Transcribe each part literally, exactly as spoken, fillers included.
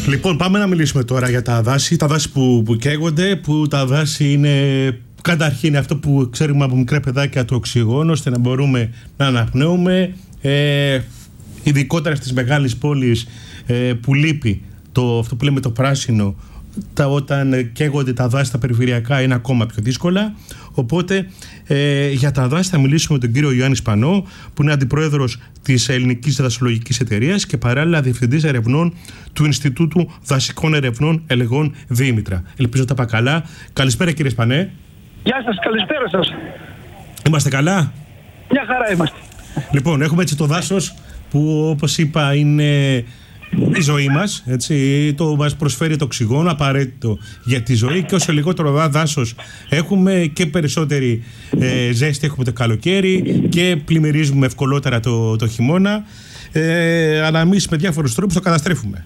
Λοιπόν, πάμε να μιλήσουμε τώρα για τα δάση. Τα δάση που, που καίγονται, που τα δάση είναι καταρχήν αυτό που ξέρουμε από μικρά παιδάκια, το οξυγόνο, ώστε να μπορούμε να αναπνέουμε. Ε, ειδικότερα στις μεγάλες πόλεις ε, που λείπει το, αυτό που λέμε το πράσινο, τα, όταν καίγονται τα δάση τα περιφερειακά είναι ακόμα πιο δύσκολα. Οπότε ε, για τα δάση θα μιλήσουμε με τον κύριο Ιωάννη Σπανό, που είναι αντιπρόεδρος της Ελληνικής Δασολογικής Εταιρείας και παράλληλα διευθυντής ερευνών του Ινστιτούτου Δασικών Ερευνών Ελεγών Δήμητρα. Ελπίζω τα είπα καλά. Καλησπέρα κύριε Σπανέ. Γεια σας, καλησπέρα σας. Είμαστε καλά? Μια χαρά είμαστε. Λοιπόν, έχουμε έτσι το δάσος που, όπως είπα, είναι η ζωή μας, έτσι, το μας προσφέρει το οξυγόνο απαραίτητο για τη ζωή, και όσο λιγότερο δάσος έχουμε και περισσότερη ε, ζέστη έχουμε το καλοκαίρι και πλημμυρίζουμε ευκολότερα το, το χειμώνα, ε, αλλά εμείς με διάφορους τρόπους το καταστρέφουμε.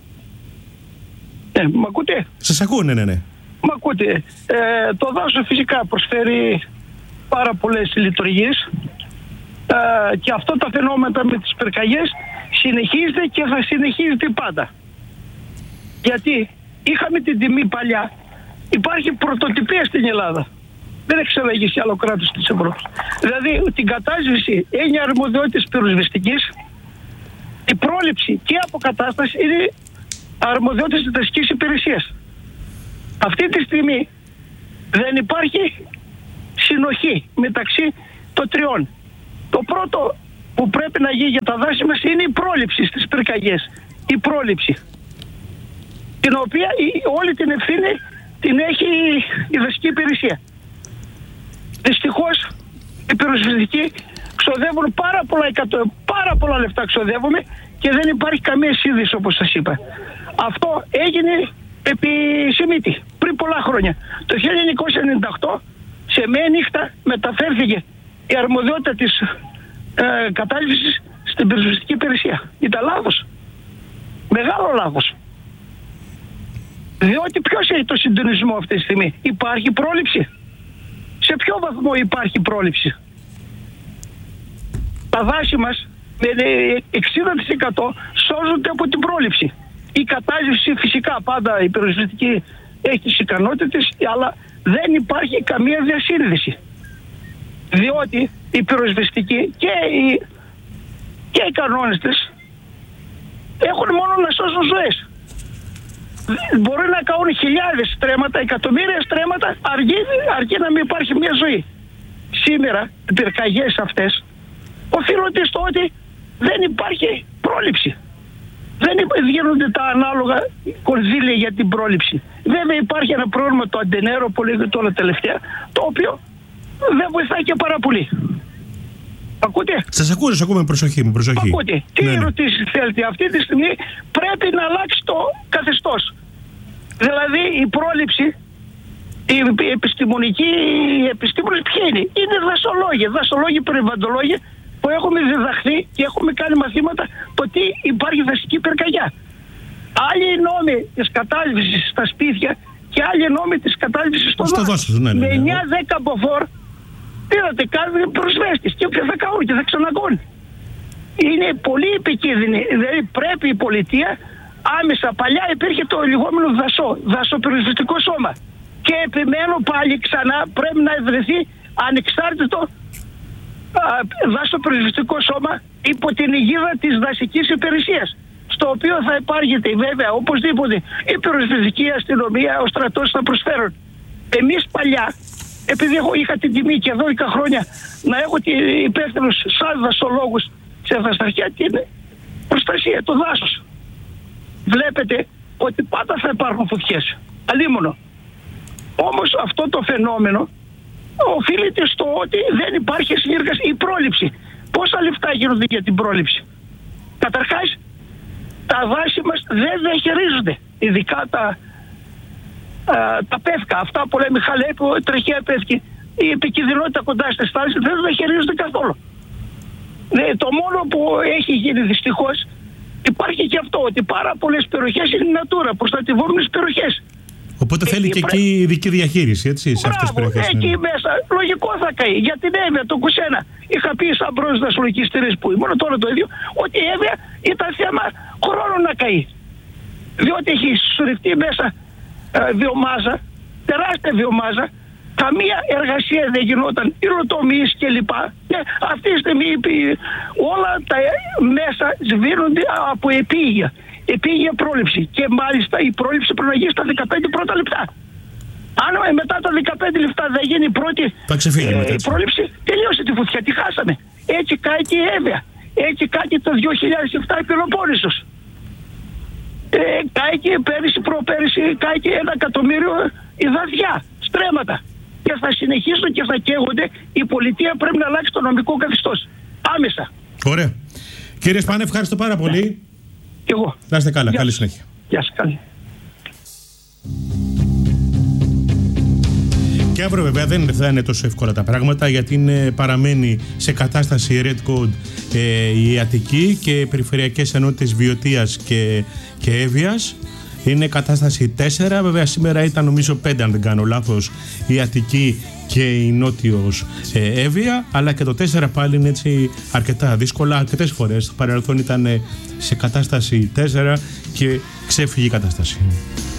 Ε, μ' ακούτε? Σας ακούω, ναι, ναι, ναι. Μ' ακούτε. Ε, το δάσος φυσικά προσφέρει πάρα πολλές λειτουργίες. Uh, και αυτό τα φαινόμενα με τις πυρκαγιές συνεχίζεται και θα συνεχίζεται πάντα. Γιατί είχαμε την τιμή παλιά, υπάρχει πρωτοτυπία στην Ελλάδα. Δεν έχει ξαναγεί σε άλλο κράτος της Ευρώπης. Δηλαδή την κατάσβεση είναι αρμοδιότητας πυροσβεστικής, η πρόληψη και η αποκατάσταση είναι αρμοδιότητας της δασικής υπηρεσίας. Αυτή τη στιγμή δεν υπάρχει συνοχή μεταξύ των τριών. Το πρώτο που πρέπει να γίνει για τα δάση μας είναι η πρόληψη στις πυρκαγιές. Η πρόληψη. Την οποία η, όλη την ευθύνη την έχει η δασική υπηρεσία. Δυστυχώς οι πυροσβεστικοί ξοδεύουν πάρα πολλά, εκατό, πάρα πολλά λεφτά ξοδεύουμε και δεν υπάρχει καμία σύνδεση, όπως σας είπα. Αυτό έγινε επί Σιμίτη πριν πολλά χρόνια. Το χίλια εννιακόσια ενενήντα οκτώ σε μία νύχτα μεταφέρθηκε η αρμοδιότητα της ε, κατάσβεσης στην πυροσβεστική υπηρεσία. Ήταν λάθος. Μεγάλο λάθος. Διότι ποιος έχει το συντονισμό αυτή τη στιγμή? Υπάρχει πρόληψη? Σε ποιο βαθμό υπάρχει πρόληψη? Τα δάση μας με εξήντα τοις εκατό σώζονται από την πρόληψη. Η κατάσβεση φυσικά πάντα η πυροσβεστική έχει τις ικανότητες, αλλά δεν υπάρχει καμία διασύνδεση. Διότι οι πυροσβεστικοί και οι, και οι κανόνες της έχουν μόνο να σώσουν ζωές. Μπορεί να κάνουν χιλιάδες στρέμματα, εκατομμύρια στρέμματα, αρκεί, αρκεί να μην υπάρχει μια ζωή. Σήμερα οι πυρκαγιές αυτές οφείλονται στο ότι δεν υπάρχει πρόληψη. Δεν γίνονται τα ανάλογα κονδύλια για την πρόληψη. Βέβαια υπάρχει ένα πρόβλημα, το αντενέρο που λέγεται τώρα τελευταία, το οποίο δεν βοηθάει και πάρα πολύ. Ακούτε? Σας ακούω, σας ακούω με προσοχή. Με προσοχή. Ακούτε. Τι ναι, ναι. ερωτήσεις θέλετε? Αυτή τη στιγμή πρέπει να αλλάξει το καθεστώς. Δηλαδή η πρόληψη, η επιστημονική, οι επιστήμονες ποιοι είναι? Είναι δασολόγοι, δασολόγοι, περιβαλλοντολόγοι που έχουμε διδαχθεί και έχουμε κάνει μαθήματα το τι υπάρχει δασική πυρκαγιά. Άλλοι νόμοι της κατάσβεσης στα σπίτια και άλλοι νόμοι της κατάσβεσης στο δάσος. Ναι, ναι, ναι. Με εννιά δέκα μποφόρ πήρατε κάθε προσβέστης και θα καούν και θα ξαναγκώνει. Είναι πολύ επικίνδυνη. Δηλαδή πρέπει η πολιτεία άμεσα, παλιά υπήρχε το λεγόμενο δασό, δασοπυροσβεστικό σώμα. Και επιμένω πάλι ξανά πρέπει να ευρεθεί ανεξάρτητο δασοπυροσβεστικό σώμα υπό την αιγίδα της δασικής υπηρεσίας, στο οποίο θα υπάρχεται βέβαια οπωσδήποτε η πυροσβεστική αστυνομία, ο στρατός θα προσφέρουν. Εμείς παλιά, επειδή εγώ είχα την τιμή και δώδεκα χρόνια να έχω υπεύθυνους σαν δασολόγους σε δασαρχία την προστασία, το δάσος. Βλέπετε ότι πάντα θα υπάρχουν φωτιές. Αλίμονο. Όμως αυτό το φαινόμενο οφείλεται στο ότι δεν υπάρχει συνεργασία. Η πρόληψη. Πόσα λεφτά γίνονται για την πρόληψη? Καταρχάς, τα δάση μας δεν διαχειρίζονται. Ειδικά τα, α, τα πεύκα. Αυτά που λέμε χαλέπου, τρεχαία πεύκη. Η επικινδυνότητα κοντά στις θάλασσες δεν διαχειρίζονται καθόλου. Ναι, το μόνο που έχει γίνει δυστυχώς, υπάρχει και αυτό, ότι πάρα πολλές περιοχές είναι natura, προστατευόμενες περιοχές. Οπότε θέλει και εκεί ειδική διαχείριση, έτσι, σε αυτές τις περιοχές. Εκεί ναι. Μέσα, λογικό θα καεί. Για την Εύβοια, το Κουσένα, είχα πει σαν πρόεδρος δασολογικής εταιρείας που ήμουν, τώρα το ίδιο, ότι η Εύβοια ήταν θέμα χρόνου να καεί. διότι έχει συσσωρευτεί μέσα ε, βιομάζα, τεράστια βιομάζα, καμία εργασία δεν γινόταν, υλοτομείς κλπ. Και αυτή τη στιγμή όλα τα μέσα σβήνονται από επίγεια. Επίγεια πρόληψη. Και μάλιστα η πρόληψη πρέπει να γίνει στα δεκαπέντε πρώτα λεπτά. Αν μετά τα δεκαπέντε λεπτά δεν γίνει η πρώτη ε, πρόληψη, τελείωσε τη φωτιά, τη χάσαμε. Έτσι κάηκε η Εύβοια. Έτσι κάηκε το δύο χιλιάδες επτά η Πελοπόννησος. Ε, κάηκε πέρυσι, προπέρυσι, κάηκε ένα εκατομμύριο υδαδιά, στρέμματα. Και θα συνεχίσουν και θα καίγονται. Η πολιτεία πρέπει να αλλάξει το νομικό καθεστώς. Άμεσα. Ωραία. Κύριε Σπάνε, ευχαριστώ πάρα πολύ. Και εγώ. Να είστε καλά. Γεια. Καλή συνέχεια. Γεια σας. Καλή. Και αύριο βέβαια δεν θα είναι τόσο εύκολα τα πράγματα, γιατί είναι, παραμένει σε κατάσταση Red Code ε, η Αττική και οι περιφερειακές ενότητες Βιωτίας και, και Εύβοιας. Είναι κατάσταση τέσσερα, βέβαια σήμερα ήταν νομίζω πέντε αν δεν κάνω λάθος η Αττική και η Νότιος ε, Εύβοια, αλλά και το τέσσερα πάλι είναι έτσι αρκετά δύσκολα. Αρκετές φορές στο παρελθόν ήταν σε κατάσταση τέσσερα και ξέφυγε η κατάσταση.